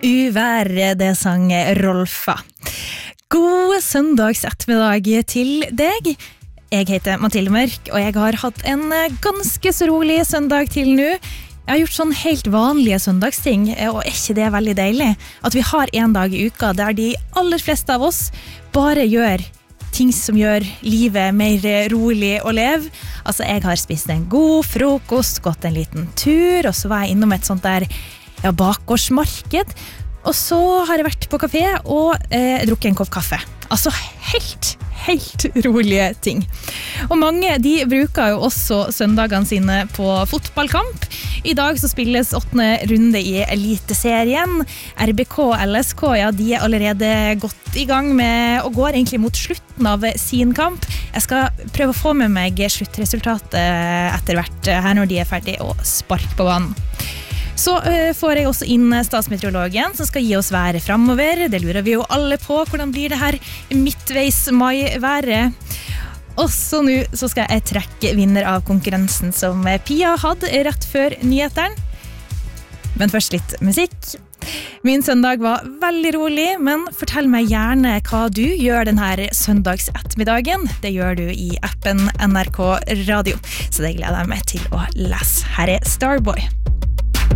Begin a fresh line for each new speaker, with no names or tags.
Uvær, det sang Rolfa. God søndags ettermiddag til deg. Jeg heter Mathilde Mørk, og jeg har hatt en ganske så rolig søndag til nå. Jeg har gjort sånn helt vanlige søndagsting, og ikke det veldig deilig? At vi har en dag i uka der de aller fleste av oss bare gjør ting som gjør livet mer rolig å leve. Altså, jeg har spist en god frokost, gått en liten tur, og så var jeg innom et sånt der bakgårdsmarked, og så har jeg vært på kafé og drukket en kopp kaffe. Altså helt rolige ting. Og mange, de bruker jo også søndagene sine på fotballkamp. I dag så spilles 8. runde i Eliteserien. RBK og LSK, ja, de er allerede godt i gang med og går egentlig mot slutten av sin kamp. Jeg skal prøve å få med meg sluttresultatet etter hvert her når de er ferdig å sparke på banen. Så får jeg også inn statsmeteorologen som skal gi oss været fremover. Det lurer vi jo alle på. Hvordan blir det her midtveis mai-været? Og så nå så skal jeg trekke vinner av konkurransen som Pia hadde rett før nyheteren. Men først litt musikk. Min søndag var veldig rolig, men fortell meg gjerne hva du gjør denne søndags ettermiddagen. Det gjør du i appen NRK Radio. Så det gleder jeg meg til å lese. Her er Starboy.